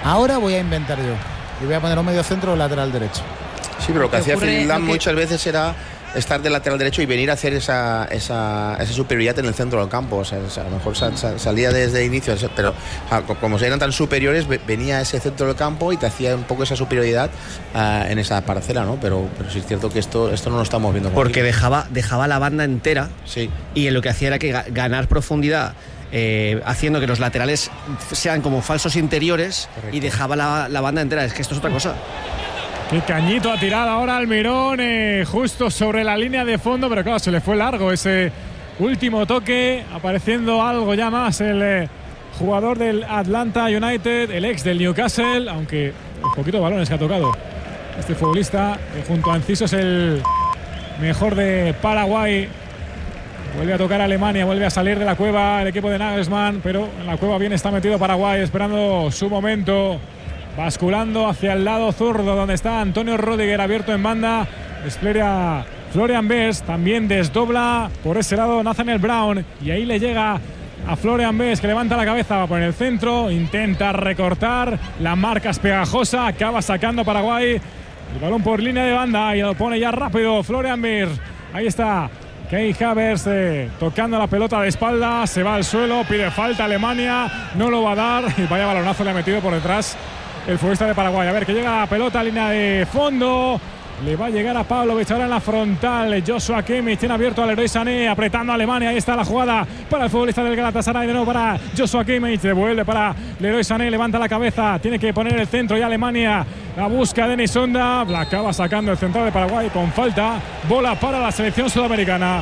ahora voy a inventar yo y voy a poner un medio centro o lateral derecho. Sí, pero lo que hacía Phil Lahm muchas veces era estar de lateral derecho y venir a hacer esa superioridad en el centro del campo. O sea, a lo mejor salía desde el inicio, pero como eran tan superiores, venía a ese centro del campo y te hacía un poco esa superioridad en esa parcela, ¿no? Pero sí es cierto que esto no lo estamos viendo. Porque dejaba la banda entera, sí. Y lo que hacía era que ganar profundidad, haciendo que los laterales sean como falsos interiores. Correcto. Y dejaba la banda entera. Es que esto es otra cosa. Qué cañito ha tirado ahora Almirón, justo sobre la línea de fondo, pero claro, se le fue largo ese último toque, apareciendo algo ya más el jugador del Atlanta United, el ex del Newcastle, aunque un poquito de balones que ha tocado este futbolista, junto a Enciso es el mejor de Paraguay. Vuelve a tocar a Alemania, vuelve a salir de la cueva el equipo de Nagelsmann, pero en la cueva bien está metido Paraguay, esperando su momento. Basculando hacia el lado zurdo, donde está Antonio Rüdiger, abierto en banda. Despliega Florian Wirtz, también desdobla por ese lado Nathaniel Brown. Y ahí le llega a Florian Wirtz, que levanta la cabeza, va por el centro, intenta recortar. La marca es pegajosa, acaba sacando Paraguay. El balón por línea de banda y lo pone ya rápido Florian Wirtz. Ahí está Kai Havertz tocando la pelota de espalda, se va al suelo, pide falta Alemania, no lo va a dar. Y vaya balonazo le ha metido por detrás el futbolista de Paraguay. A ver, que llega la pelota a línea de fondo. Le va a llegar a Pavlovic ahora en la frontal. Joshua Kimmich tiene abierto al Leroy Sané, apretando a Alemania. Ahí está la jugada para el futbolista del Galatasaray. De nuevo para Joshua Kimmich. Devuelve para Leroy Sané. Levanta la cabeza. Tiene que poner el centro. Y Alemania la busca Denis Sonda. La acaba sacando el central de Paraguay con falta. Bola para la selección sudamericana.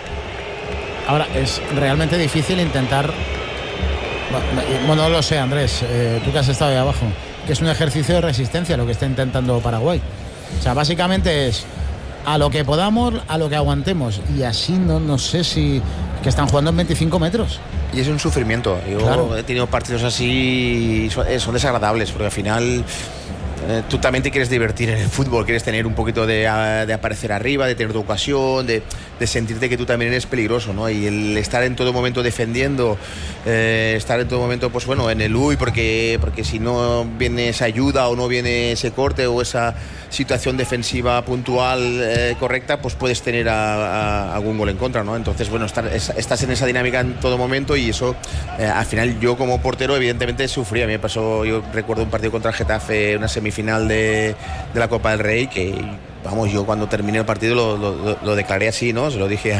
Ahora es realmente difícil intentar. Bueno, no lo sé, Andrés. Tú que has estado ahí abajo. Que es un ejercicio de resistencia lo que está intentando Paraguay. O sea, básicamente es a lo que podamos, a lo que aguantemos. Y así no sé si... que están jugando en 25 metros. Y es un sufrimiento. Yo claro. He tenido partidos así, son desagradables, porque al final... tú también te quieres divertir en el fútbol, quieres tener un poquito de aparecer arriba, de tener tu ocasión, de sentirte que tú también eres peligroso, ¿no? Y el estar en todo momento defendiendo, estar en todo momento, pues bueno, en el porque si no viene esa ayuda o no viene ese corte o esa situación defensiva puntual correcta, pues puedes tener algún gol en contra, ¿no? Entonces, bueno, estás en esa dinámica en todo momento y eso, al final yo como portero evidentemente sufrí. A mí me pasó, yo recuerdo un partido contra el Getafe, una semifinal de la Copa del Rey, que vamos, yo cuando terminé el partido lo declaré así, ¿no? Se lo dije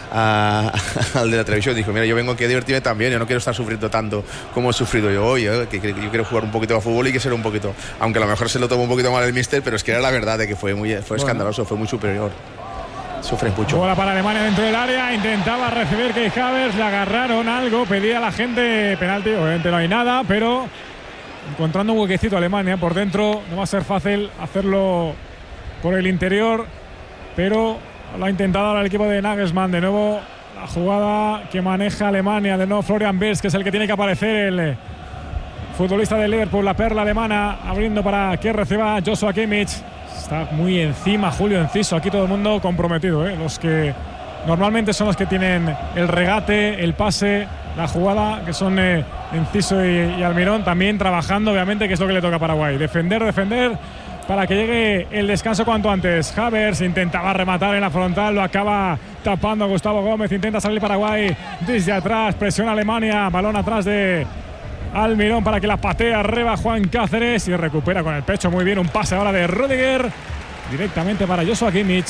al de la televisión, dijo, mira, yo vengo aquí a divertirme también, yo no quiero estar sufriendo tanto como he sufrido yo hoy, que yo quiero jugar un poquito a fútbol y que ser un poquito, aunque a lo mejor se lo tomó un poquito mal el míster, pero es que era la verdad de que fue escandaloso, fue muy superior. Sufre mucho. Bola para Alemania dentro del área, intentaba recibir Kai Havertz, le agarraron algo, pedía a la gente penalti, obviamente no hay nada, pero encontrando un huequecito a Alemania por dentro, no va a ser fácil hacerlo por el interior, pero lo ha intentado ahora el equipo de Nagelsmann. De nuevo la jugada que maneja Alemania, de nuevo Florian Wirtz, que es el que tiene que aparecer, el futbolista de Liverpool, la perla alemana, abriendo para que reciba Joshua Kimmich. Está muy encima Julio Enciso, aquí todo el mundo comprometido, los que normalmente son los que tienen el regate, el pase, la jugada, que son Enciso y Almirón, también trabajando, obviamente, que es lo que le toca a Paraguay. Defender para que llegue el descanso cuanto antes. Havertz intentaba rematar en la frontal, lo acaba tapando Gustavo Gómez, intenta salir Paraguay desde atrás, presiona Alemania, balón atrás de Almirón para que la patee arriba Juan Cáceres y recupera con el pecho muy bien, un pase ahora de Rüdiger directamente para Joshua Kimmich.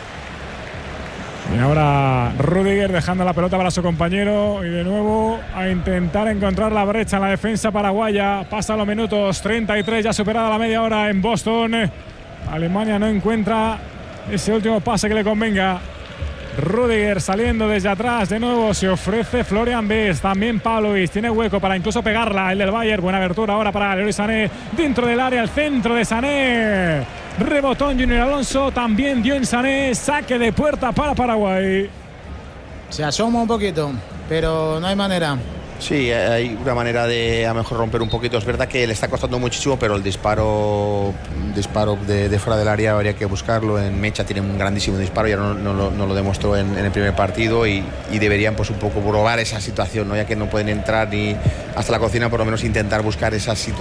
Y ahora Rüdiger dejando la pelota para su compañero y de nuevo a intentar encontrar la brecha en la defensa paraguaya. Pasan los minutos 33, ya superada la media hora en Boston. Alemania no encuentra ese último pase que le convenga. Rüdiger saliendo desde atrás, de nuevo se ofrece Florian Wirtz, también Pavlovic, tiene hueco para incluso pegarla, el del Bayern, buena abertura ahora para Leroy Sané, dentro del área, el centro de Sané, rebotón Junior Alonso, también dio en Sané, saque de puerta para Paraguay. Se asoma un poquito, pero no hay manera. Sí, hay una manera de a lo mejor romper un poquito. Es verdad que le está costando muchísimo, pero el disparo de fuera del área habría que buscarlo. En Mecha tiene un grandísimo disparo, ya no lo demostró en el primer partido y deberían pues un poco probar esa situación, ¿no? Ya que no pueden entrar ni hasta la cocina, por lo menos intentar buscar esa situación